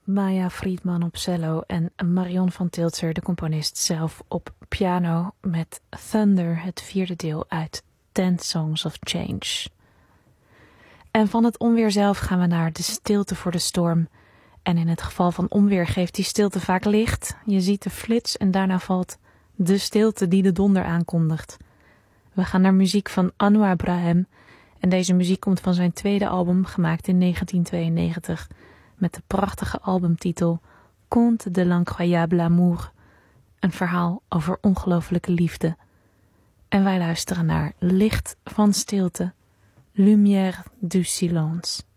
Maya Friedman op cello en Marion van Tiltzer, de componist zelf, op piano met Thunder, het vierde deel uit 10 Songs of Change. En van het onweer zelf gaan we naar de stilte voor de storm. En in het geval van onweer geeft die stilte vaak licht. Je ziet de flits en daarna valt de stilte die de donder aankondigt. We gaan naar muziek van Anouar Brahem. En deze muziek komt van zijn tweede album, gemaakt in 1992... met de prachtige albumtitel Conte de l'incroyable amour. Een verhaal over ongelooflijke liefde. En wij luisteren naar Licht van Stilte, Lumière du Silence.